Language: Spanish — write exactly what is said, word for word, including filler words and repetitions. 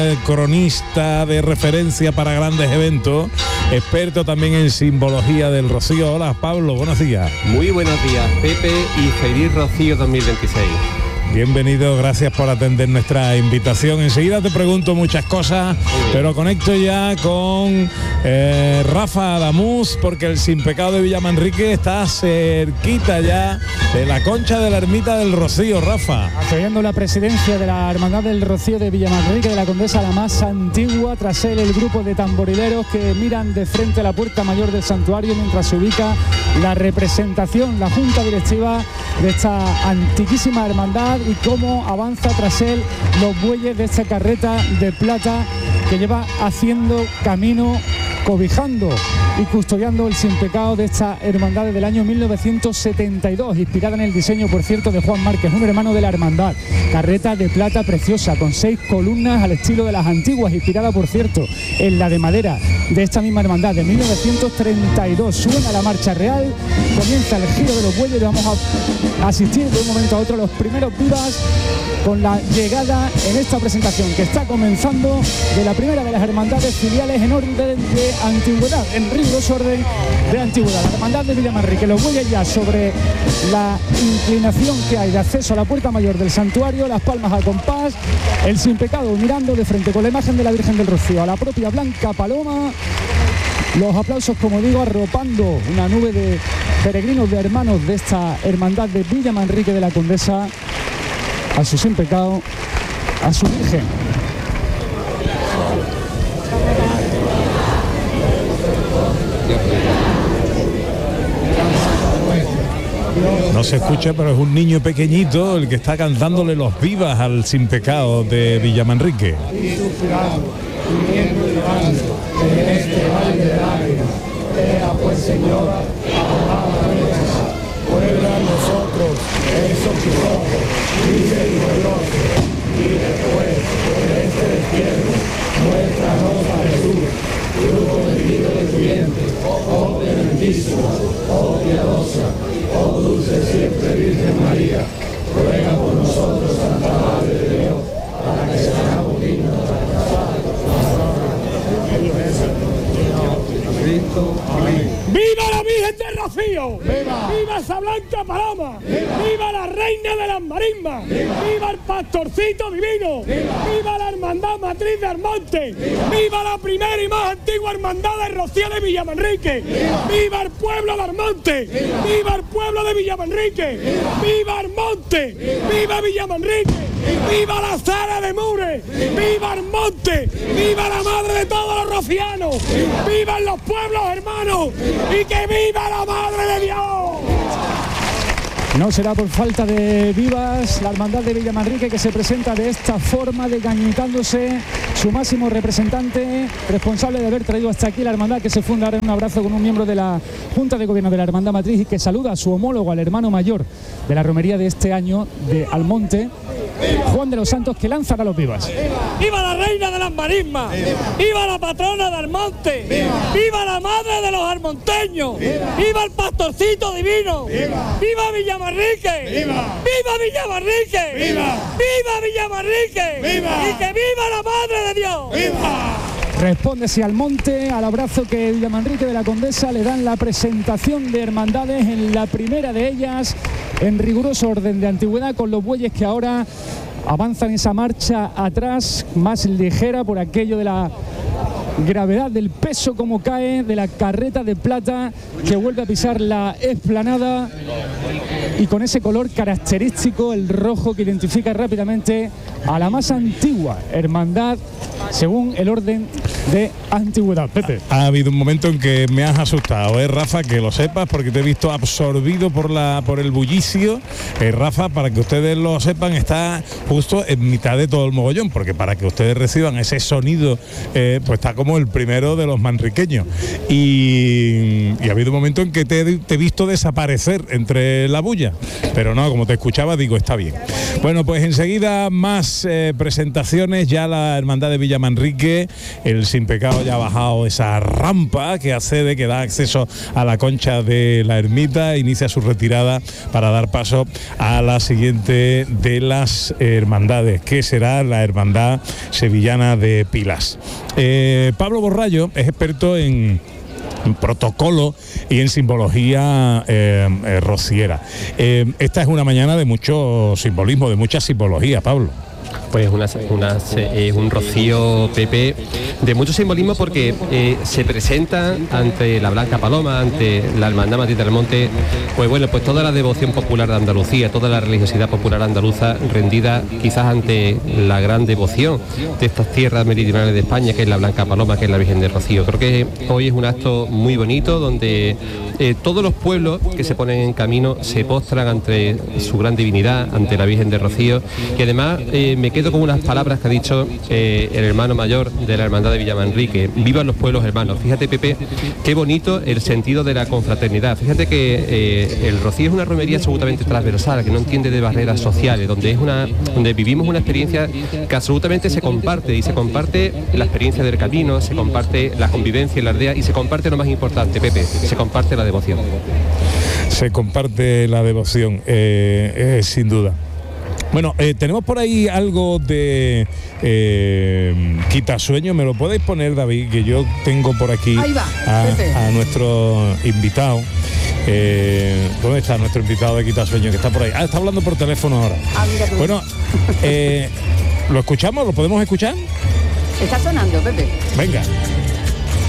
cronista de referencia para grandes eventos, experto también en simbología del Rocío. Hola Pablo, buenos días. Muy buenos días, Pepe, y feliz Rocío dos mil veintiséis. Bienvenido, gracias por atender nuestra invitación. Enseguida te pregunto muchas cosas, pero conecto ya con eh, Rafa Adamuz, porque el Sin Pecado de Villamanrique está cerquita ya de la concha de la ermita del Rocío. Rafa, accediendo la presidencia de la Hermandad del Rocío de Villamanrique de la Condesa, la más antigua. Tras él, el grupo de tamborileros que miran de frente a la puerta mayor del santuario mientras se ubica la representación, la junta directiva de esta antiquísima hermandad, y cómo avanza tras él los bueyes de esta carreta de plata que lleva haciendo camino, cobijando y custodiando el Sin Pecado de esta hermandad desde el año mil novecientos setenta y dos, inspirada en el diseño, por cierto, de Juan Márquez, un hermano de la hermandad. Carreta de plata preciosa, con seis columnas al estilo de las antiguas, inspirada, por cierto, en la de madera de esta misma hermandad de mil novecientos treinta y dos. Suena la marcha real, comienza el giro de los bueyes y vamos a asistir de un momento a otro a los primeros vivas con la llegada en esta presentación que está comenzando de la primera de las hermandades filiales en orden de antigüedad, en riguroso orden de antigüedad. La hermandad de Villamanrique, los bueyes ya sobre la inclinación que hay de acceso a la puerta mayor del santuario, las palmas al compás, el Sin Pecado mirando de frente con la imagen de la Virgen del Rocío a la propia Blanca Paloma. Los aplausos, como digo, arropando una nube de peregrinos, de hermanos de esta hermandad de Villamanrique de la Condesa a su Sin Pecado, a su Virgen. no se escucha, pero es un niño pequeñito el que está cantándole los vivas al Sin Pecado de Villamanrique. En este valle de lágrimas, ea pues Señora, abogada nuestra, puebla a nosotros esos tus ojos, misericordiosos, y después de este destierro, muéstranos a Jesús, fruto bendito de tu vientre, oh clementísima, oh piadosa, oh dulce siempre Virgen María, ruega por nosotros, Santa Madre de Dios, para que seamos dignos de alcanzar Amén. ¡Viva la Virgen del Rocío! ¡Viva! ¡Viva esa Blanca Paloma! ¡Viva! ¡Viva la Reina de las Marismas! ¡Viva! ¡Viva el Pastorcito Divino! ¡Viva! ¡Viva la Hermandad Matriz de Almonte! ¡Viva! ¡Viva la primera y más antigua hermandad de Rocío de Villamanrique! ¡Viva! ¡Viva el pueblo de Almonte! ¡Viva! ¡Viva el pueblo de Villamanrique! ¡Viva! ¡Viva Almonte! ¡Viva! ¡Viva Villamanrique! ¡Viva! ¡Viva la Sara de Mures! ¡Viva! ¡Viva Almonte! ¡Viva la madre de todos los rocianos! ¡Viva! ¡Vivan los pueblos hermanos! ¡Y que viva la Madre de Dios! No será por falta de vivas la hermandad de Villamanrique, que se presenta de esta forma, degañitándose su máximo representante, responsable de haber traído hasta aquí la hermandad, que se funda ahora en un abrazo con un miembro de la Junta de Gobierno de la Hermandad Matriz y que saluda a su homólogo, al hermano mayor de la romería de este año de Almonte, Juan de los Santos, que lanzará los vivas. ¡Viva la Reina de las Marismas! ¡Viva, ¡Viva la patrona de Almonte! ¡Viva, ¡Viva la madre de los almonteños! ¡Viva, ¡Viva el Pastorcito Divino! ¡Viva, ¡Viva Villamanrique! ¡Viva! ¡Viva Villamanrique! ¡Viva! ¡Viva Villamanrique! ¡Viva! ¡Y que viva la Madre de Dios! ¡Viva! Respóndese al monte, al abrazo que Villamanrique de la Condesa le dan la presentación de hermandades, en la primera de ellas en riguroso orden de antigüedad, con los bueyes que ahora avanzan esa marcha atrás, más ligera por aquello de la gravedad del peso como cae de la carreta de plata que vuelve a pisar la explanada, y con ese color característico, el rojo, que identifica rápidamente a la más antigua hermandad según el orden de antigüedad. Pepe. Ha habido un momento en que me has asustado, ¿eh, Rafa? Que lo sepas, porque te he visto absorbido por la por el bullicio. Eh, Rafa, para que ustedes lo sepan, está justo en mitad de todo el mogollón, porque para que ustedes reciban ese sonido, eh, pues está como el primero de los manriqueños. Y, y ha habido un momento en que te, te he visto desaparecer entre la bulla, pero no, como te escuchaba, digo, está bien. Bueno, pues enseguida más eh, presentaciones, ya la hermandad de Villamanrique, el sin pecado ya ha bajado esa rampa que accede, que da acceso a la concha de la ermita, inicia su retirada para dar paso a la siguiente de las hermandades, que será la Hermandad Sevillana de Pilas. Eh, Pablo Borrallo es experto en en protocolo y en simbología eh, eh, rociera. Eh, esta es una mañana de mucho simbolismo, de mucha simbología, Pablo. Pues una, una, es un rocío, Pepe, de mucho simbolismo porque eh, se presenta ante la Blanca Paloma, ante la Hermandad Matriz del Monte, pues bueno, pues toda la devoción popular de Andalucía, toda la religiosidad popular andaluza rendida quizás ante la gran devoción de estas tierras meridionales de España, que es la Blanca Paloma, que es la Virgen del Rocío. Creo que hoy es un acto muy bonito donde eh, todos los pueblos que se ponen en camino se postran ante su gran divinidad, ante la Virgen del Rocío, y además eh, me quedo con unas palabras que ha dicho eh, el hermano mayor de la Hermandad de Villamanrique: vivan los pueblos hermanos. Fíjate, Pepe, qué bonito el sentido de la confraternidad. Fíjate que eh, el Rocío es una romería absolutamente transversal, que no entiende de barreras sociales, donde es una, donde vivimos una experiencia que absolutamente se comparte, y se comparte la experiencia del camino, se comparte la convivencia en la aldea, y se comparte lo más importante, Pepe, se comparte la devoción. Se comparte la devoción, eh, eh, sin duda. Bueno, eh, tenemos por ahí algo de eh, Quitasueño. ¿Me lo podéis poner, David? Que yo tengo por aquí a, a nuestro invitado. Eh, ¿Dónde está nuestro invitado de Quitasueño? Que está por ahí. Ah, está hablando por teléfono ahora. Ah, mira tú. Bueno, eh, ¿lo escuchamos? ¿Lo podemos escuchar? Está sonando, Pepe. Venga.